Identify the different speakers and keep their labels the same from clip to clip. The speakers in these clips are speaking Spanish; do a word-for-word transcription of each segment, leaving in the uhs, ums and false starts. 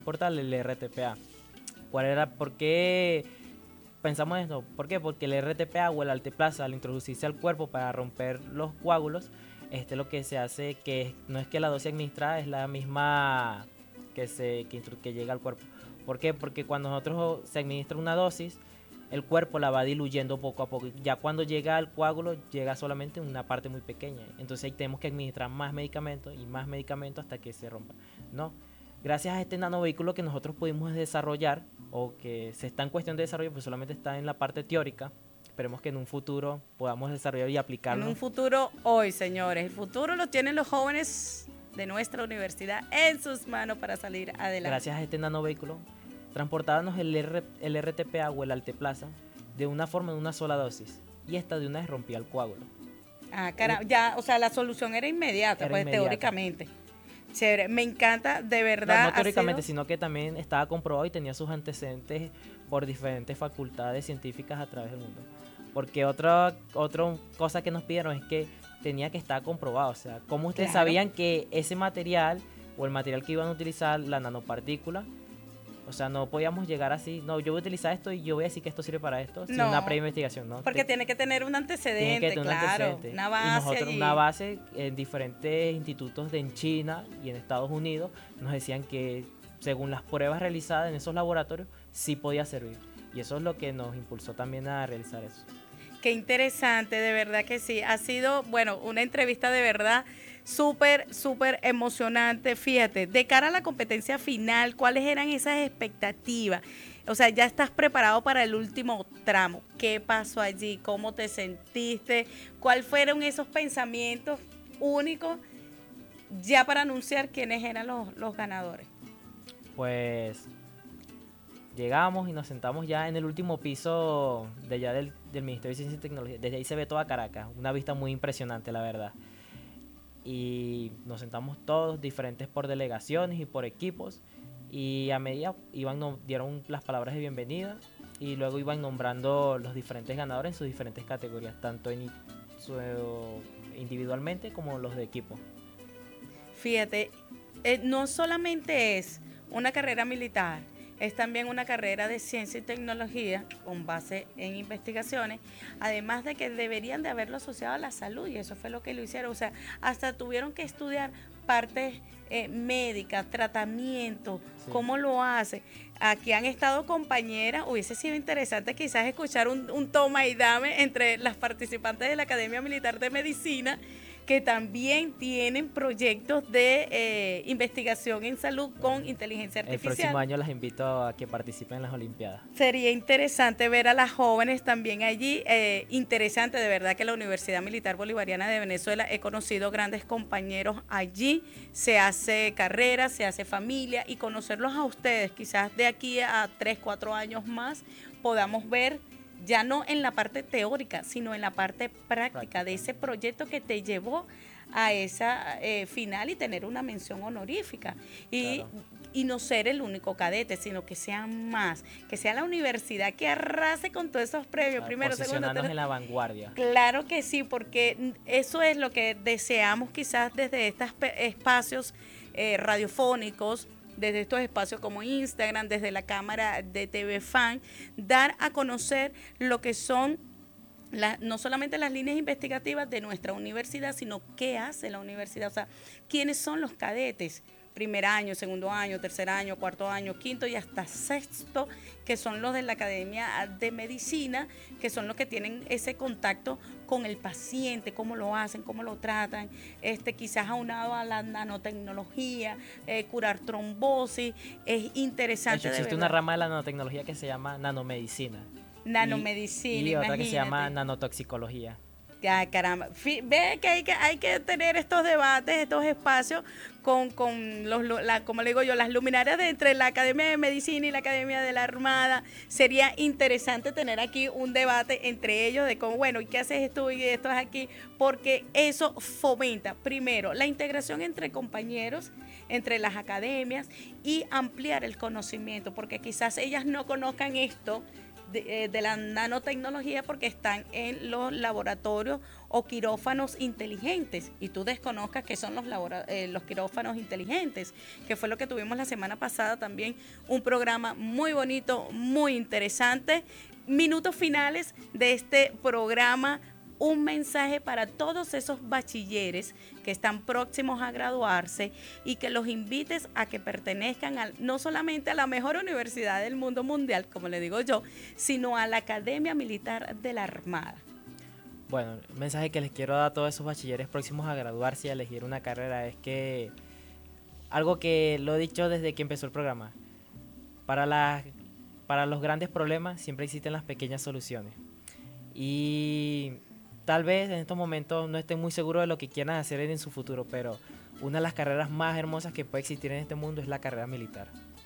Speaker 1: portal, el R T P A. ¿Cuál era? ¿Por qué pensamos esto? ¿Por qué? Porque el R T P A o el alteplasa, al introducirse al cuerpo para romper los coágulos, este lo que se hace que no es que la dosis administrada es la misma que se que, que llega al cuerpo. ¿Por qué? Porque cuando nosotros se administra una dosis, el cuerpo la va diluyendo poco a poco. Ya cuando llega al coágulo, llega solamente una parte muy pequeña. Entonces ahí tenemos que administrar más medicamentos y más medicamentos hasta que se rompa. No. Gracias a este nanovehículo que nosotros pudimos desarrollar, o que se está en cuestión de desarrollo, pues solamente está en la parte teórica. Esperemos que en un futuro podamos desarrollar y
Speaker 2: En
Speaker 1: aplicarlo.
Speaker 2: un futuro hoy, señores. El futuro lo tienen los jóvenes de nuestra universidad en sus manos para salir adelante.
Speaker 1: Gracias a este nanovehículo, transportábamos el, R, el R T P A o el alteplasa de una forma, en una sola dosis. Y esta de una vez rompía el coágulo.
Speaker 2: Ah, caramba, ya, o sea, la solución era inmediata,
Speaker 1: Era
Speaker 2: pues
Speaker 1: inmediata.
Speaker 2: Teóricamente. Chévere, me encanta, de
Speaker 1: No,
Speaker 2: verdad.
Speaker 1: no teóricamente,
Speaker 2: sido...
Speaker 1: sino que también estaba comprobado y tenía sus antecedentes por diferentes facultades científicas a través del mundo. Porque otra, otra cosa que nos pidieron es que tenía que estar comprobado. O sea, ¿cómo ustedes
Speaker 2: Claro.
Speaker 1: sabían que ese material o el material que iban a utilizar, la nanopartícula, o sea, no podíamos llegar así, no, yo voy a utilizar esto y yo voy a decir que esto sirve para esto, sin
Speaker 2: No,
Speaker 1: una previa investigación, ¿no?
Speaker 2: Porque
Speaker 1: Te-
Speaker 2: tiene que tener un
Speaker 1: tiene
Speaker 2: antecedente,
Speaker 1: que tener un
Speaker 2: claro,
Speaker 1: antecedente.
Speaker 2: una
Speaker 1: Y
Speaker 2: base
Speaker 1: nosotros
Speaker 2: allí.
Speaker 1: una base en diferentes institutos de en China y en Estados Unidos nos decían que según las pruebas realizadas en esos laboratorios sí podía servir. Y eso es lo que nos impulsó también a realizar eso.
Speaker 2: Qué interesante, de verdad que sí. Ha sido, bueno, una entrevista de verdad súper, súper emocionante. Fíjate, de cara a la competencia final, ¿cuáles eran esas expectativas? O sea, ya estás preparado para el último tramo. ¿Qué pasó allí? ¿Cómo te sentiste? ¿Cuáles fueron esos pensamientos únicos ya para anunciar quiénes eran los, los ganadores?
Speaker 1: Pues llegamos y nos sentamos ya en el último piso de allá del, del Ministerio de Ciencia y Tecnología. Desde ahí se ve toda Caracas, una vista muy impresionante, la verdad. Y nos sentamos todos, diferentes por delegaciones y por equipos. Y a medida iban, no, dieron las palabras de bienvenida y luego iban nombrando los diferentes ganadores en sus diferentes categorías, tanto en, su, individualmente como los de equipo.
Speaker 2: Fíjate, eh, no solamente es una carrera militar, es también una carrera de ciencia y tecnología con base en investigaciones, además de que deberían de haberlo asociado a la salud, y eso fue lo que lo hicieron. O sea, hasta tuvieron que estudiar partes eh, médicas, tratamiento, sí. Cómo lo hace. Aquí han estado compañeras, hubiese sido interesante quizás escuchar un, un toma y dame entre las participantes de la Academia Militar de Medicina, que también tienen proyectos de eh, investigación en salud con inteligencia artificial.
Speaker 1: El próximo año las invito a que participen en las Olimpiadas.
Speaker 2: Sería interesante ver a las jóvenes también allí. Eh, interesante, de verdad que la Universidad Militar Bolivariana de Venezuela, he conocido grandes compañeros allí, se hace carrera, se hace familia, y conocerlos a ustedes, quizás de aquí a tres, cuatro años más, podamos ver ya no en la parte teórica, sino en la parte práctica, práctica. de ese proyecto que te llevó a esa eh, final y tener una mención honorífica. Y, claro. y no ser el único cadete, sino que sean más, que sea la universidad que arrase con todos esos premios. Claro, primero, segundo, tercero.
Speaker 1: En la vanguardia.
Speaker 2: Claro que sí, porque eso es lo que deseamos quizás desde estos espacios eh, radiofónicos, desde estos espacios como Instagram, desde la cámara de T V Fan, dar a conocer lo que son la, no solamente las líneas investigativas de nuestra universidad, sino qué hace la universidad, o sea, quiénes son los cadetes, primer año, segundo año, tercer año, cuarto año, quinto y hasta sexto, que son los de la Academia de Medicina, que son los que tienen ese contacto con el paciente, cómo lo hacen, cómo lo tratan, este, quizás aunado a la nanotecnología, eh, curar trombosis. Es interesante.
Speaker 1: De hecho, existe una rama de la nanotecnología que se llama nanomedicina.
Speaker 2: Nanomedicina,
Speaker 1: y, y otra
Speaker 2: imagínate.
Speaker 1: que se llama nanotoxicología.
Speaker 2: Ay, caramba. Ve que hay que hay que tener estos debates, estos espacios con, con los, la, como le digo yo, las luminarias de entre la Academia de Medicina y la Academia de la Armada. Sería interesante tener aquí un debate entre ellos de cómo, bueno, ¿y qué haces tú y esto es aquí? Porque eso fomenta, primero, la integración entre compañeros, entre las academias, y ampliar el conocimiento, porque quizás ellas no conozcan esto de, eh, de la nanotecnología porque están en los laboratorios o quirófanos inteligentes y tú desconozcas qué son los, labora, eh, los quirófanos inteligentes, que fue lo que tuvimos la semana pasada también, un programa muy bonito, muy interesante. Minutos finales de este programa, un mensaje para todos esos bachilleres que están próximos a graduarse y que los invites a que pertenezcan al, no solamente a la mejor universidad del mundo mundial, como le digo yo, sino a la Academia Militar de la Armada.
Speaker 1: Bueno, el mensaje que les quiero dar a todos esos bachilleres próximos a graduarse y a elegir una carrera es que, algo que lo he dicho desde que empezó el programa, para, la, para los grandes problemas siempre existen las pequeñas soluciones. Y tal vez en estos momentos no estén muy seguros de lo que quieran hacer en su futuro, pero una de las carreras más hermosas que puede existir en este mundo es la carrera militar.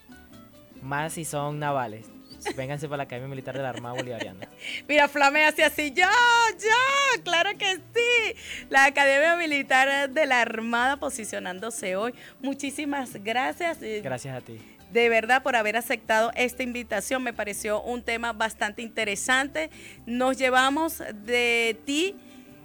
Speaker 1: Más si son navales. Vénganse para la Academia Militar de la Armada Bolivariana.
Speaker 2: Mira, Flame hace así, yo, yo, claro que sí. La Academia Militar de la Armada posicionándose hoy. Muchísimas gracias.
Speaker 1: Gracias a ti.
Speaker 2: De verdad por haber aceptado esta invitación, me pareció un tema bastante interesante. Nos llevamos de ti,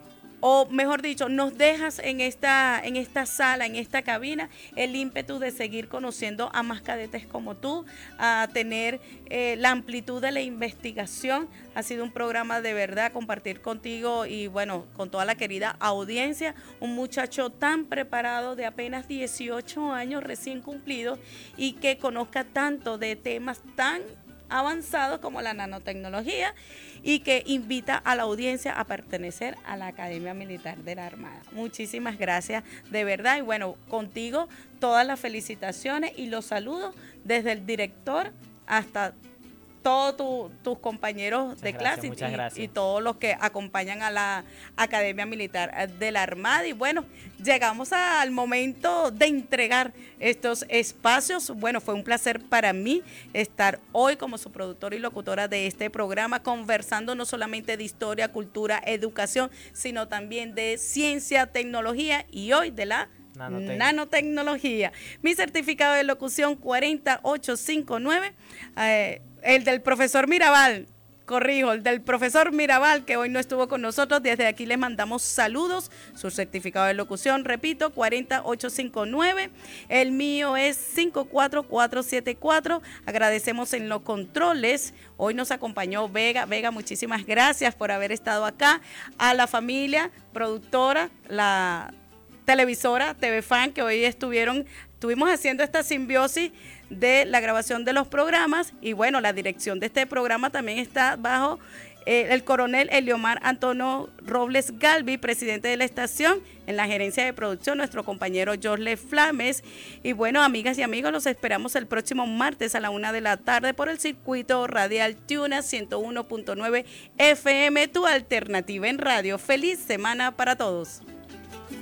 Speaker 2: o mejor dicho, nos dejas en esta, en esta sala, en esta cabina, el ímpetu de seguir conociendo a más cadetes como tú, a tener eh, la amplitud de la investigación. Ha sido un programa de verdad, compartir contigo y bueno, con toda la querida audiencia, un muchacho tan preparado de apenas dieciocho años recién cumplidos y que conozca tanto de temas tan avanzados como la nanotecnología y que invita a la audiencia a pertenecer a la Academia Militar de la Armada. Muchísimas gracias de verdad y bueno, contigo todas las felicitaciones y los saludos desde el director hasta todos tu, tus compañeros
Speaker 1: muchas
Speaker 2: de
Speaker 1: gracias,
Speaker 2: clase y, y todos los que acompañan a la Academia Militar de la Armada. Y bueno, llegamos al momento de entregar estos espacios. Bueno, fue un placer para mí estar hoy como su productora y locutora de este programa, conversando no solamente de historia, cultura, educación, sino también de ciencia, tecnología y hoy de la Nanotec. nanotecnología. Mi certificado de locución cuarenta ocho cincuenta y nueve, eh, el del profesor Mirabal, corrijo, el del profesor Mirabal, que hoy no estuvo con nosotros. Desde aquí les mandamos saludos. Su certificado de locución, repito, cuarenta ocho cincuenta y nueve. El mío es cinco cuatro cuatro siete cuatro. Agradecemos en los controles. Hoy nos acompañó Vega. Vega, muchísimas gracias por haber estado acá. A la familia productora, la televisora T V Fan, que hoy estuvieron, estuvimos haciendo esta simbiosis de la grabación de los programas y bueno, la dirección de este programa también está bajo eh, el coronel Eliomar Antonio Robles Galvi, presidente de la estación, en la gerencia de producción, nuestro compañero Jorge Flames. Y bueno, amigas y amigos, los esperamos el próximo martes a la una de la tarde por el circuito radial Tuna ciento uno punto nueve F M, tu alternativa en radio. Feliz semana para todos.